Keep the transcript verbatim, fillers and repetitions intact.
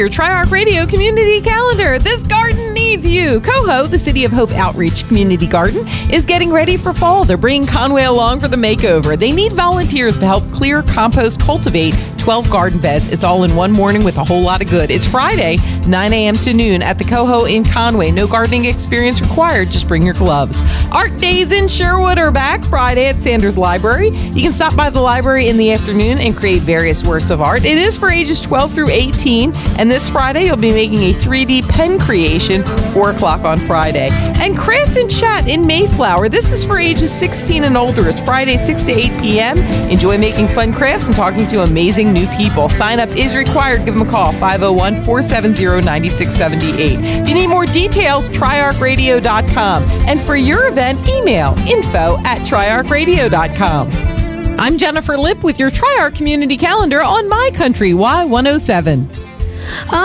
your Tri-Arc Radio Community Calendar. This garden needs you. Coho, the City of Hope Outreach Community Garden, is getting ready for fall. They're bringing Conway along for the makeover. They need volunteers to help clear, compost, cultivate twelve garden beds. It's all in one morning with a whole lot of good. It's Friday, nine a.m. to noon at the Coho in Conway. No gardening experience required. Just bring your gloves. Art Days in Sherwood are back Friday at Sanders Library. You can stop by the library in the afternoon and create various works of art. It is for ages twelve through eighteen, and this Friday you'll be making a three D pen creation, four o'clock on Friday. And Craft and Chat in Mayflower. This is for ages sixteen and older. It's Friday, six to eight p.m. Enjoy making fun crafts and talking to amazing new people. Sign up is required. Give them a call, five oh one, four seven zero, nine six seven eight. If you need more details, tri arc radio dot com. And for your event, email info at tri arc radio dot com. I'm Jennifer Lipp with your Tri-Arc Community Calendar on My Country Y one oh seven.